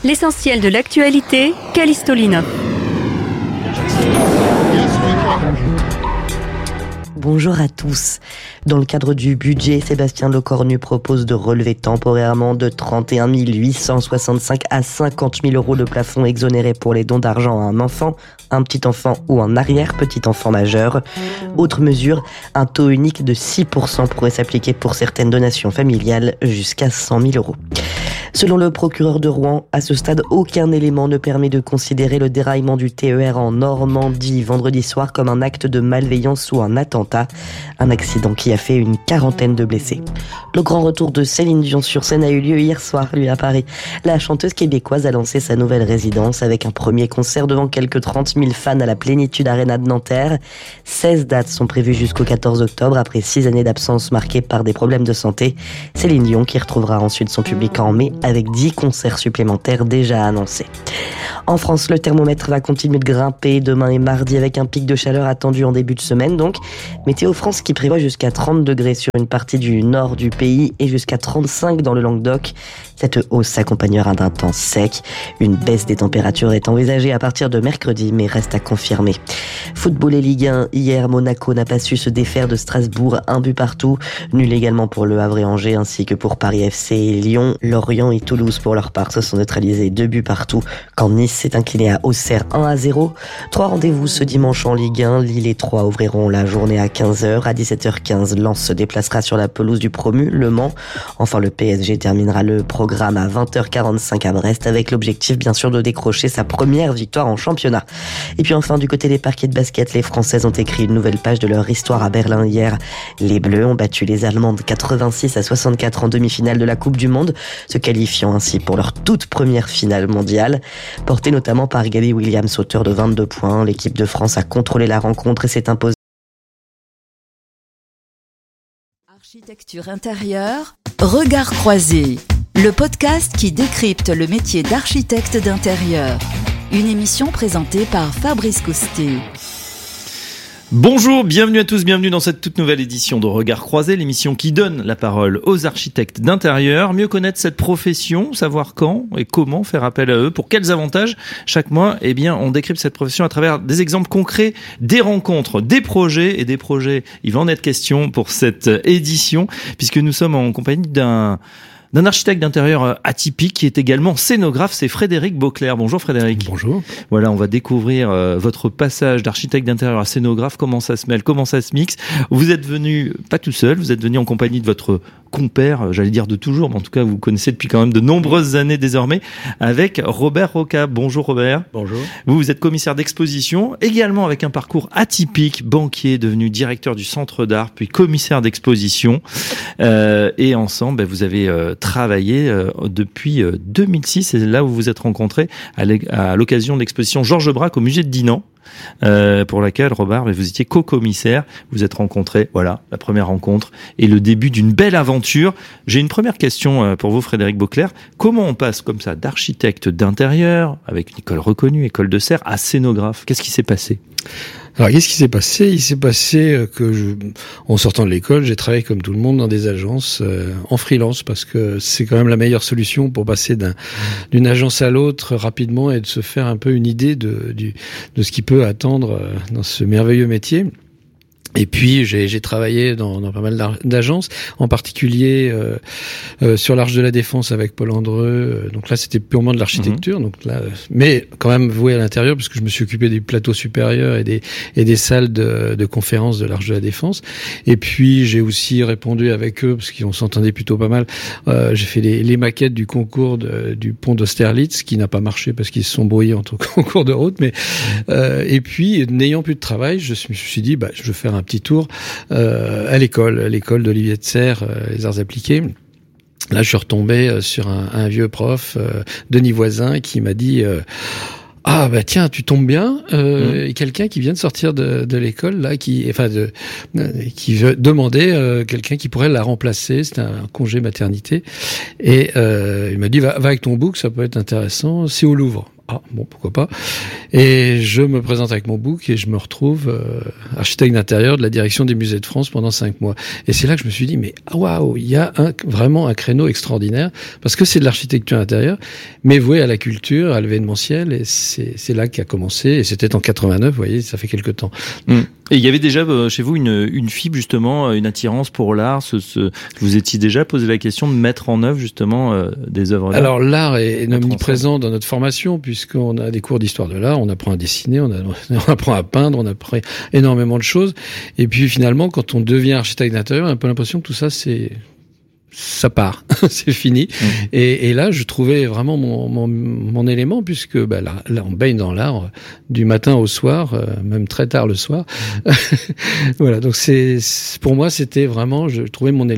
L'essentiel de l'actualité, Callisto Linov. Bonjour à tous. Dans le cadre du budget, Sébastien Lecornu propose de relever temporairement de 31 865 à 50 000 euros le plafond exonéré pour les dons d'argent à un enfant, un petit enfant ou un arrière-petit enfant majeur. Autre mesure, un taux unique de 6% pourrait s'appliquer pour certaines donations familiales jusqu'à 100 000 euros. Selon le procureur de Rouen, à ce stade, aucun élément ne permet de considérer le déraillement du TER en Normandie vendredi soir comme un acte de malveillance ou un attentat. Un accident qui a fait une quarantaine de blessés. Le grand retour de Céline Dion sur scène a eu lieu hier soir, lui, à Paris. La chanteuse québécoise a lancé sa nouvelle résidence avec un premier concert devant quelques 30 000 fans à la Plénitude Arena de Nanterre. 16 dates sont prévues jusqu'au 14 octobre après 6 années d'absence marquées par des problèmes de santé. Céline Dion qui retrouvera ensuite son public en mai avec 10 concerts supplémentaires déjà annoncés. En France, le thermomètre va continuer de grimper demain et mardi avec un pic de chaleur attendu en début de semaine. Donc, Météo France qui prévoit jusqu'à 30 degrés sur une partie du nord du pays et jusqu'à 35 dans le Languedoc. Cette hausse s'accompagnera d'un temps sec. Une baisse des températures est envisagée à partir de mercredi, mais reste à confirmer. Football et Ligue 1. Hier, Monaco n'a pas su se défaire de Strasbourg, 1 but partout. Nul également pour Le Havre et Angers, ainsi que pour Paris FC et Lyon. Lorient et Toulouse, pour leur part, se sont neutralisés 2 buts partout, quand Nice s'est incliné à Auxerre 1-0. 3 rendez-vous ce dimanche en Ligue 1. Lille et Troyes ouvriront la journée à 15h. À 17h15, Lens se déplacera sur la pelouse du promu, Le Mans. Enfin, le PSG terminera le programme à 20h45 à Brest, avec l'objectif bien sûr de décrocher sa première victoire en championnat. Et puis enfin, du côté des parquets de basket, les Françaises ont écrit une nouvelle page de leur histoire à Berlin hier. Les Bleus ont battu les Allemandes 86-64 en demi-finale de la Coupe du Monde, se qualifiant ainsi pour leur toute première finale mondiale. Portée notamment par Gabby Williams, auteur de 22 points, l'équipe de France a contrôlé la rencontre et s'est imposée. Architecture intérieure, Regard croisé, le podcast qui décrypte le métier d'architecte d'intérieur. Une émission présentée par Fabrice Coustet. Bonjour, bienvenue à tous, bienvenue dans cette toute nouvelle édition de Regard croisé, l'émission qui donne la parole aux architectes d'intérieur. Mieux connaître cette profession, savoir quand et comment faire appel à eux, pour quels avantages chaque mois. Eh bien, on décrypte cette profession à travers des exemples concrets, des rencontres, des projets. Et des projets, il va en être question pour cette édition, puisque nous sommes en compagnie d'un architecte d'intérieur atypique qui est également scénographe, c'est Frédéric Beauclerc. Bonjour Frédéric. Bonjour. Voilà, on va découvrir votre passage d'architecte d'intérieur à scénographe, comment ça se mêle, comment ça se mixe. Vous êtes venu, pas tout seul, vous êtes venu en compagnie de votre compère, j'allais dire de toujours, mais en tout cas vous connaissez depuis quand même de nombreuses années désormais, avec Robert Roca. Bonjour Robert. Bonjour. Vous êtes commissaire d'exposition, également avec un parcours atypique, banquier, devenu directeur du Centre d'Art, puis commissaire d'exposition. Et ensemble, vous avez travaillé depuis 2006, c'est là où vous vous êtes rencontrés à l'occasion de l'exposition Georges Braque au musée de Dinan. Pour laquelle, Robert, vous étiez co-commissaire, vous êtes rencontrés, voilà, la première rencontre et le début d'une belle aventure. J'ai une première question pour vous, Frédéric Beauclerc. Comment on passe comme ça d'architecte d'intérieur, avec une école reconnue, école de Serres, à scénographe? Qu'est-ce qui s'est passé? Alors, qu'est-ce qui s'est passé? Il s'est passé que en sortant de l'école, j'ai travaillé comme tout le monde dans des agences en freelance, parce que c'est quand même la meilleure solution pour passer d'une agence à l'autre rapidement et de se faire un peu une idée de ce qui peut attendre dans ce merveilleux métier. Et puis j'ai travaillé dans pas mal d'agences, en particulier sur l'Arche de la Défense avec Paul Andreu. Donc là, c'était purement de l'architecture. Donc là, mais quand même voué à l'intérieur, parce que je me suis occupé des plateaux supérieurs et des salles de conférences de l'Arche de la Défense. Et puis j'ai aussi répondu avec eux, parce qu'on s'entendait plutôt pas mal. J'ai fait les maquettes du concours du pont d'Austerlitz, qui n'a pas marché parce qu'ils se sont brouillés entre concours de route. Mais et puis, n'ayant plus de travail, je me suis dit, je vais faire un petit tour à l'école d'Olivier de Serres, les arts appliqués. Là, je suis retombé sur un vieux prof, Denis Voisin, qui m'a dit ah tiens, tu tombes bien. Quelqu'un qui vient de sortir de l'école là, qui veut demander quelqu'un qui pourrait la remplacer. C'était un congé maternité, et il m'a dit va avec ton book, ça peut être intéressant. C'est au Louvre. Ah bon, pourquoi pas. Et je me présente avec mon book et je me retrouve architecte d'intérieur de la direction des musées de France pendant 5 mois. Et c'est là que je me suis dit, mais waouh, il y a vraiment un créneau extraordinaire, parce que c'est de l'architecture intérieure, mais vouée à la culture, à l'événementiel, et c'est là qu'a commencé, et c'était en 89, vous voyez, ça fait quelque temps. Et il y avait déjà chez vous une fibre, justement, une attirance pour l'art. Vous étiez déjà posé la question de mettre en œuvre justement des œuvres d'art. Alors l'art est omniprésent dans notre formation, puisqu'on a des cours d'histoire de l'art, on apprend à dessiner, on apprend à peindre, on apprend énormément de choses. Et puis finalement, quand on devient architecte d'intérieur, on a un peu l'impression que tout ça, ça part, c'est fini. Et là, je trouvais vraiment mon élément, puisque là, on baigne dans l'art du matin au soir, même très tard le soir. Voilà, donc pour moi, c'était vraiment, je trouvais mon élément.